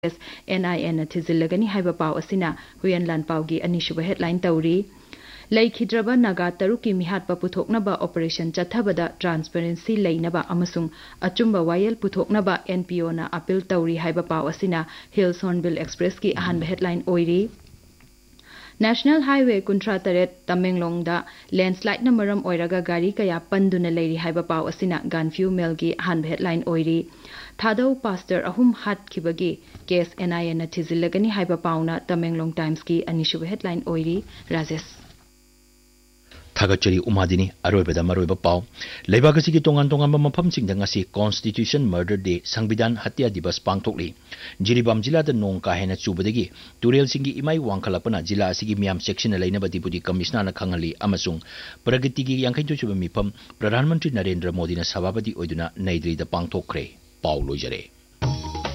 NIN Thizilagani haiba pau asina Huyan Lan Paugi anishuba headline tauri Laikhidraba Naga Taruki Mihatpa Puthoknaba Operation Chathabada Transparency Lainaba Amasung Achumba Wayel Puthoknaba NPO na appeal tauri haiba pau asina Hills Hornbill Express ki ahanba headline oiri National Highway Kuntra Taret Tamenglong da landslide na maram oiraga gari kaya panduna leiri haiba pau asina Ganfu Melgi ahanba headline oiri Thadau Pastor ahum hat kibagi case NIN na thizilagani haiba pauna Tamenglong Times ki anishuba headline oiri Rajesh Thagachari Umadini Aroibada Maroiba Pau Lebagasi ki tongan mafam singda ngasi Constitution Murder Day Sangbidan Hatya Dibas pangthokli Jiribam jila da nong ka hena chubadagi Turel singi imai wangkhalapana jila asigi miam section lainaba deputy commissioner na khangali amasung pragati gi yangkai chuba mifam Pradhan Mantri Narendra Modi na sababati oiduna naidri da pangthokre Pau lojare